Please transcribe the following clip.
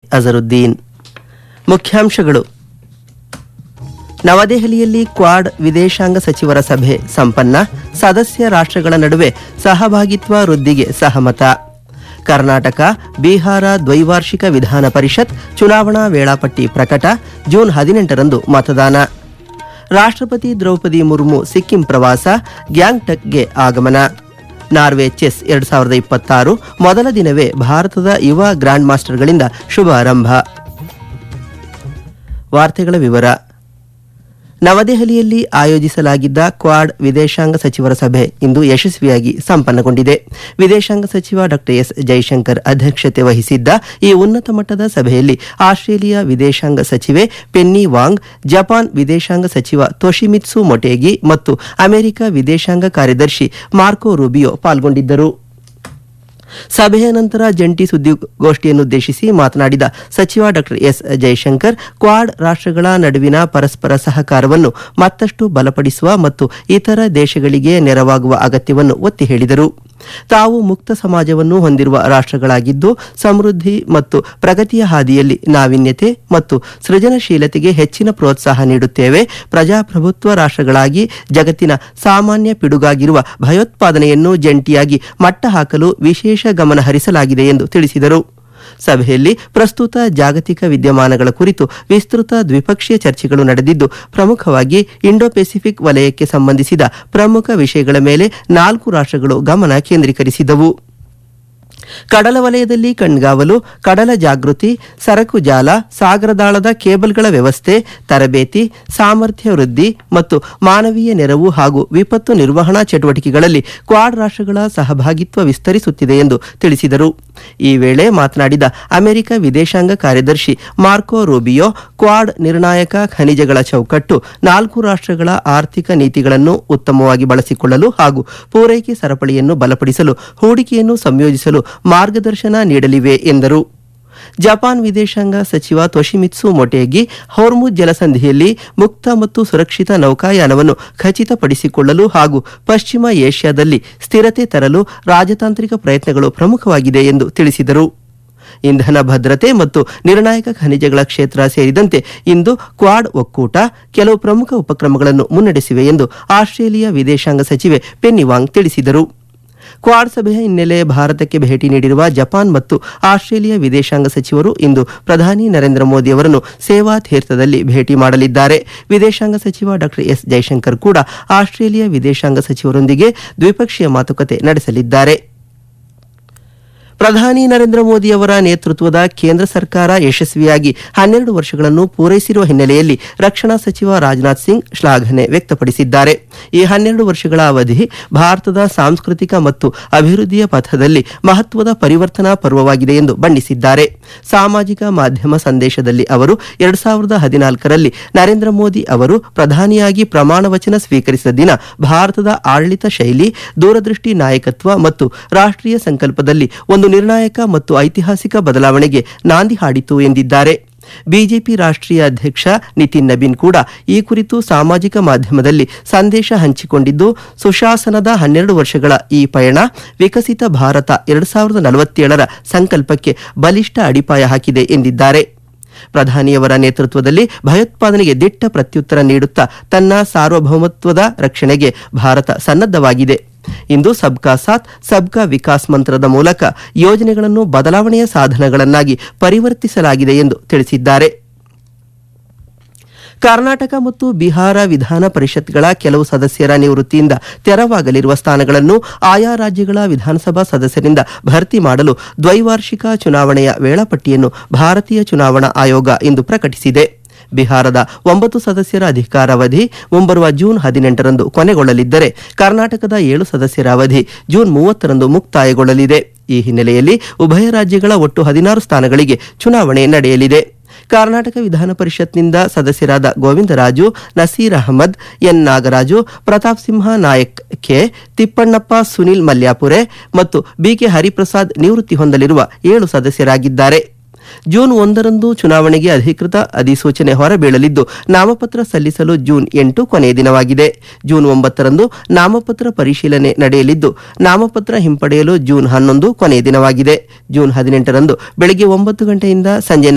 ಅಜರುದ್ದೀನ್. ಮುಖ್ಯಾಂಶಗಳು. ನವದೆಹಲಿಯಲ್ಲಿ ಕ್ವಾಡ್ ವಿದೇಶಾಂಗ ಸಚಿವರ ಸಭೆ ಸಂಪನ್ನ. ಸದಸ್ಯ ರಾಷ್ಟ್ರಗಳ ನಡುವೆ ಸಹಭಾಗಿತ್ವ ವೃದ್ಧಿಗೆ ಸಹಮತ. ಕರ್ನಾಟಕ ಬಿಹಾರ ದ್ವೈವಾರ್ಷಿಕ ವಿಧಾನ ಪರಿಷತ್ ಚುನಾವಣಾ ವೇಳಾಪಟ್ಟಿ ಪ್ರಕಟ. ಜೂನ್ 18ರಂದು ಮತದಾನ. ರಾಷ್ಟ್ರಪತಿ ದ್ರೌಪದಿ ಮುರ್ಮು ಸಿಕ್ಕಿಂ ಪ್ರವಾಸ. ಗ್ಯಾಂಗ್ಟಕ್ಗೆ ಆಗಮನ. ನಾರ್ವೆ ಚೆಸ್ 2026 ಮೊದಲ ದಿನವೇ ಭಾರತದ ಯುವ ಗ್ರ್ಯಾಂಡ್ ಮಾಸ್ಟರ್ಗಳಿಂದ ಶುಭಾರಂಭ. ವಾರ್ತೆಗಳ ವಿವರ. ನವದೆಹಲಿಯಲ್ಲಿ ಆಯೋಜಿಸಲಾಗಿದ್ದ ಕ್ವಾಡ್ ವಿದೇಶಾಂಗ ಸಚಿವರ ಸಭೆ ಇಂದು ಯಶಸ್ವಿಯಾಗಿ ಸಂಪನ್ನಗೊಂಡಿದೆ. ವಿದೇಶಾಂಗ ಸಚಿವ ಡಾ ಎಸ್ ಜೈಶಂಕರ್ ಅಧ್ಯಕ್ಷತೆ ವಹಿಸಿದ್ದ ಈ ಉನ್ನತ ಮಟ್ಟದ ಸಭೆಯಲ್ಲಿ ಆಸ್ಟ್ರೇಲಿಯಾ ವಿದೇಶಾಂಗ ಸಚಿವೆ ಪೆನ್ನಿ ವಾಂಗ್, ಜಪಾನ್ ವಿದೇಶಾಂಗ ಸಚಿವ ತೊಶಿಮಿತ್ಸು ಮೊಟೇಗಿ ಮತ್ತು ಅಮೆರಿಕ ವಿದೇಶಾಂಗ ಕಾರ್ಯದರ್ಶಿ ಮಾರ್ಕೊ ರೂಬಿಯೋ ಪಾಲ್ಗೊಂಡಿದ್ದರು. ಸಭೆಯ ನಂತರ ಜಂಟಿ ಸುದ್ದಿಗೋಷ್ಠಿಯನ್ನುದ್ದೇಶಿಸಿ ಮಾತನಾಡಿದ ಸಚಿವ ಡಾ ಎಸ್ ಜೈಶಂಕರ್, ಕ್ವಾಡ್ ರಾಷ್ಟ್ರಗಳ ನಡುವಿನ ಪರಸ್ಪರ ಸಹಕಾರವನ್ನು ಮತ್ತಷ್ಟು ಬಲಪಡಿಸುವ ಮತ್ತು ಇತರ ದೇಶಗಳಿಗೆ ನೆರವಾಗುವ ಅಗತ್ಯವನ್ನು ಒತ್ತಿ ಹೇಳಿದರು. ತಾವು ಮುಕ್ತ ಸಮಾಜವನ್ನು ಹೊಂದಿರುವ ರಾಷ್ಟ್ರಗಳಾಗಿದ್ದು, ಸಮೃದ್ಧಿ ಮತ್ತು ಪ್ರಗತಿಯ ಹಾದಿಯಲ್ಲಿ ನಾವೀನ್ಯತೆ ಮತ್ತು ಸೃಜನಶೀಲತೆಗೆ ಹೆಚ್ಚಿನ ಪ್ರೋತ್ಸಾಹ ನೀಡುತ್ತೇವೆ. ಪ್ರಜಾಪ್ರಭುತ್ವ ರಾಷ್ಟ್ರಗಳಾಗಿ ಜಗತ್ತಿನ ಸಾಮಾನ್ಯ ಪಿಡುಗಾಗಿರುವ ಭಯೋತ್ಪಾದನೆಯನ್ನು ಜಂಟಿಯಾಗಿ ಮಟ್ಟ ಹಾಕಲು ವಿಶೇಷ ಗಮನ ಹರಿಸಲಾಗಿದೆ ಎಂದು ತಿಳಿಸಿದರು. ಸಭೆಯಲ್ಲಿ ಪ್ರಸ್ತುತ ಜಾಗತಿಕ ವಿದ್ಯಮಾನಗಳ ಕುರಿತು ವಿಸ್ತೃತ ದ್ವಿಪಕ್ಷೀಯ ಚರ್ಚೆಗಳು ನಡೆದಿದ್ದು, ಪ್ರಮುಖವಾಗಿ ಇಂಡೋ ಪೆಸಿಫಿಕ್ ವಲಯಕ್ಕೆ ಸಂಬಂಧಿಸಿದ ಪ್ರಮುಖ ವಿಷಯಗಳ ಮೇಲೆ 4 ರಾಷ್ಟ್ರಗಳು ಗಮನ ಕೇಂದ್ರೀಕರಿಸಿದವು. ಕಡಲ ವಲಯದಲ್ಲಿ ಕಣ್ಗಾವಲು, ಕಡಲ ಜಾಗೃತಿ, ಸರಕು ಜಾಲ, ಸಾಗರದಾಳದ ಕೇಬಲ್ಗಳ ವ್ಯವಸ್ಥೆ, ತರಬೇತಿ, ಸಾಮರ್ಥ್ಯ ವೃದ್ಧಿ ಮತ್ತು ಮಾನವೀಯ ನೆರವು ಹಾಗೂ ವಿಪತ್ತು ನಿರ್ವಹಣಾ ಚಟುವಟಿಕೆಗಳಲ್ಲಿ ಕ್ವಾಡ್ ರಾಷ್ಟ್ರಗಳ ಸಹಭಾಗಿತ್ವ ವಿಸ್ತರಿಸುತ್ತಿದೆ ಎಂದು ತಿಳಿಸಿದರು. ಈ ವೇಳೆ ಮಾತನಾಡಿದ ಅಮೆರಿಕ ವಿದೇಶಾಂಗ ಕಾರ್ಯದರ್ಶಿ ಮಾರ್ಕೊ ರೂಬಿಯೋ, ಕ್ವಾಡ್ ನಿರ್ಣಾಯಕ ಖನಿಜಗಳ ಚೌಕಟ್ಟು 4 ರಾಷ್ಟ್ರಗಳ ಆರ್ಥಿಕ ನೀತಿಗಳನ್ನು ಉತ್ತಮವಾಗಿ ಬಳಸಿಕೊಳ್ಳಲು ಹಾಗೂ ಪೂರೈಕೆ ಸರಪಳಿಯನ್ನು ಬಲಪಡಿಸಲು ಹೂಡಿಕೆಯನ್ನು ಸಂಯೋಜಿಸಲು ಮಾರ್ಗದರ್ಶನ ನೀಡಲಿವೆ ಎಂದರು. ಜಪಾನ್ ವಿದೇಶಾಂಗ ಸಚಿವ ತೊಶಿಮಿತ್ಸು ಮೊಟೇಗಿ, ಹೊರ್ಮುಜ್ ಜಲಸಂಧಿಯಲ್ಲಿ ಮುಕ್ತ ಮತ್ತು ಸುರಕ್ಷಿತ ನೌಕಾಯಾನವನ್ನು ಖಚಿತಪಡಿಸಿಕೊಳ್ಳಲು ಹಾಗೂ ಪಶ್ಚಿಮ ಏಷ್ಯಾದಲ್ಲಿ ಸ್ಥಿರತೆ ತರಲು ರಾಜತಾಂತ್ರಿಕ ಪ್ರಯತ್ನಗಳು ಪ್ರಮುಖವಾಗಿದೆ ಎಂದು ತಿಳಿಸಿದರು. ಇಂಧನ ಭದ್ರತೆ ಮತ್ತು ನಿರ್ಣಾಯಕ ಖನಿಜಗಳ ಕ್ಷೇತ್ರ ಸೇರಿದಂತೆ ಇಂದು ಕ್ವಾಡ್ ಒಕ್ಕೂಟ ಕೆಲವು ಪ್ರಮುಖ ಉಪಕ್ರಮಗಳನ್ನು ಮುನ್ನಡೆಸಿವೆ ಎಂದು ಆಸ್ಟ್ರೇಲಿಯಾ ವಿದೇಶಾಂಗ ಸಚಿವೆ ಪೆನ್ನಿ ವಾಂಗ್ ತಿಳಿಸಿದರು. ಕ್ವಾಡ್ ಸಭೆಯ ಹಿನ್ನೆಲೆ ಭಾರತಕ್ಕೆ ಭೇಟಿ ನೀಡಿರುವ ಜಪಾನ್ ಮತ್ತು ಆಸ್ಟ್ರೇಲಿಯಾ ವಿದೇಶಾಂಗ ಸಚಿವರು ಇಂದು ಪ್ರಧಾನಿ ನರೇಂದ್ರ ಮೋದಿ ಅವರನ್ನು ಸೇವಾ ತೀರ್ಥದಲ್ಲಿ ಭೇಟಿ ಮಾಡಲಿದ್ದಾರೆ. ವಿದೇಶಾಂಗ ಸಚಿವ ಡಾ ಎಸ್ ಜೈಶಂಕರ್ ಕೂಡ ಆಸ್ಟ್ರೇಲಿಯಾ ವಿದೇಶಾಂಗ ಸಚಿವರೊಂದಿಗೆ ದ್ವಿಪಕ್ಷೀಯ ಮಾತುಕತೆ ನಡೆಸಲಿದ್ದಾರೆ. ಪ್ರಧಾನಿ ನರೇಂದ್ರ ಮೋದಿ ಅವರ ನೇತೃತ್ವದ ಕೇಂದ್ರ ಸರ್ಕಾರ ಯಶಸ್ವಿಯಾಗಿ 12 ವರ್ಷಗಳನ್ನು ಪೂರೈಸಿರುವ ಹಿನ್ನೆಲೆಯಲ್ಲಿ ರಕ್ಷಣಾ ಸಚಿವ ರಾಜನಾಥ್ ಸಿಂಗ್ ಶ್ಲಾಘನೆ ವ್ಯಕ್ತಪಡಿಸಿದ್ದಾರೆ. ಈ 12 ವರ್ಷಗಳ ಅವಧಿ ಭಾರತದ ಸಾಂಸ್ಕೃತಿಕ ಮತ್ತು ಅಭಿವೃದ್ಧಿಯ ಪಥದಲ್ಲಿ ಮಹತ್ವದ ಪರಿವರ್ತನಾ ಪರ್ವವಾಗಿದೆ ಎಂದು ಬಣ್ಣಿಸಿದ್ದಾರೆ. ಸಾಮಾಜಿಕ ಮಾಧ್ಯಮ ಸಂದೇಶದಲ್ಲಿ ಅವರು 2014ರಲ್ಲಿ ನರೇಂದ್ರ ಮೋದಿ ಅವರು ಪ್ರಧಾನಿಯಾಗಿ ಪ್ರಮಾಣ ವಚನ ಸ್ವೀಕರಿಸಿದ ದಿನ ಭಾರತದ ಆಡಳಿತ ಶೈಲಿ, ದೂರದೃಷ್ಟಿ ನಾಯಕತ್ವ ಮತ್ತು ರಾಷ್ಟ್ರೀಯ ಸಂಕಲ್ಪದಲ್ಲಿ ಒಂದು ನಿರ್ಣಾಯಕ ಮತ್ತು ಐತಿಹಾಸಿಕ ಬದಲಾವಣೆಗೆ ನಾಂದಿ ಹಾಡಿತು ಎಂದಿದ್ದಾರೆ. ಬಿಜೆಪಿ ರಾಷ್ಟ್ರೀಯ ಅಧ್ಯಕ್ಷ ನಿತಿನ್ ನಬೀನ್ ಕೂಡ ಈ ಕುರಿತು ಸಾಮಾಜಿಕ ಮಾಧ್ಯಮದಲ್ಲಿ ಸಂದೇಶ ಹಂಚಿಕೊಂಡಿದ್ದು, ಸುಶಾಸನದ 12 ವರ್ಷಗಳ ಈ ಪಯಣ ವಿಕಸಿತ ಭಾರತ 2047ರ ಸಂಕಲ್ಪಕ್ಕೆ ಬಲಿಷ್ಠ ಅಡಿಪಾಯ ಹಾಕಿದೆ ಎಂದಿದ್ದಾರೆ. ಪ್ರಧಾನಿಯವರ ನೇತೃತ್ವದಲ್ಲಿ ಭಯೋತ್ಪಾದನೆಗೆ ದಿಟ್ಟ ಪ್ರತ್ಯುತ್ತರ ನೀಡುತ್ತಾ ತನ್ನ ಸಾರ್ವಭೌಮತ್ವದ ರಕ್ಷಣೆಗೆ ಭಾರತ ಸನ್ನದ್ಧವಾಗಿದೆ. ಇಂದು ಸಬ್ಕಾ ಸಾಥ್ ಸಬ್ಕಾ ವಿಕಾಸ್ ಮಂತ್ರದ ಮೂಲಕ ಯೋಜನೆಗಳನ್ನು ಬದಲಾವಣೆಯ ಸಾಧನಗಳನ್ನಾಗಿ ಪರಿವರ್ತಿಸಲಾಗಿದೆ ಎಂದು ತಿಳಿಸಿದ್ದಾರೆ. ಕರ್ನಾಟಕ ಮತ್ತು ಬಿಹಾರ ವಿಧಾನ ಪರಿಷತ್ಗಳ ಕೆಲವು ಸದಸ್ಯರ ನಿವೃತ್ತಿಯಿಂದ ತೆರವಾಗಲಿರುವ ಸ್ಥಾನಗಳನ್ನು ಆಯಾ ರಾಜ್ಯಗಳ ವಿಧಾನಸಭಾ ಸದಸ್ಯರಿಂದ ಭರ್ತಿ ಮಾಡಲು ದ್ವೈವಾರ್ಷಿಕ ಚುನಾವಣೆಯ ವೇಳಾಪಟ್ಟಿಯನ್ನು ಭಾರತೀಯ ಚುನಾವಣಾ ಆಯೋಗ ಇಂದು ಪ್ರಕಟಿಸಿದೆ. ಬಿಹಾರದ 9 ಸದಸ್ಯರ ಅಧಿಕಾರಾವಧಿ ಮುಂಬರುವ ಜೂನ್ 18ರಂದು ಕೊನೆಗೊಳ್ಳಲಿದ್ದರೆ, ಕರ್ನಾಟಕದ 7 ಸದಸ್ಯರ ಅವಧಿ ಜೂನ್ 30ರಂದು ಮುಕ್ತಾಯಗೊಳ್ಳಲಿದೆ. ಈ ಹಿನ್ನೆಲೆಯಲ್ಲಿ ಉಭಯ ರಾಜ್ಯಗಳ ಒಟ್ಟು 16 ಸ್ಥಾನಗಳಿಗೆ ಚುನಾವಣೆ ನಡೆಯಲಿದೆ. ಕರ್ನಾಟಕ ವಿಧಾನ ಪರಿಷತ್ನಿಂದ ಸದಸ್ಯರಾದ ಗೋವಿಂದರಾಜು, ನಸೀರ್ ಅಹಮದ್, ಎನ್ ನಾಗರಾಜು, ಪ್ರತಾಪ್ ಸಿಂಹ ನಾಯಕ್ ಕೆ, ತಿಪ್ಪಣ್ಣಪ್ಪ, ಸುನಿಲ್ ಮಲ್ಯಾಪುರೆ ಮತ್ತು ಬಿಕೆ ಹರಿಪ್ರಸಾದ್ ನಿವೃತ್ತಿ ಹೊಂದಲಿರುವ 7 ಸದಸ್ಯರಾಗಿದ್ದಾರೆ. ಜೂನ್ 1ರಂದು ಚುನಾವಣೆಗೆ ಅಧಿಕೃತ ಅಧಿಸೂಚನೆ ಹೊರಬೀಳಲಿದ್ದು, ನಾಮಪತ್ರ ಸಲ್ಲಿಸಲು ಜೂನ್ 8 ಕೊನೆಯ ದಿನವಾಗಿದೆ. ಜೂನ್ 9ರಂದು ನಾಮಪತ್ರ ಪರಿಶೀಲನೆ ನಡೆಯಲಿದ್ದು, ನಾಮಪತ್ರ ಹಿಂಪಡೆಯಲು ಜೂನ್ 11 ಕೊನೆಯ ದಿನವಾಗಿದೆ. ಜೂನ್ 18ರಂದು ಬೆಳಗ್ಗೆ 9 ಗಂಟೆಯಿಂದ ಸಂಜೆ